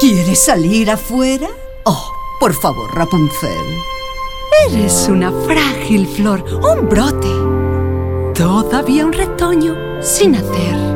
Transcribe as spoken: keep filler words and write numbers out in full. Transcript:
¿Quieres salir afuera? Oh, por favor, Rapunzel. Eres una frágil flor, un brote. Todavía un retoño sin hacer.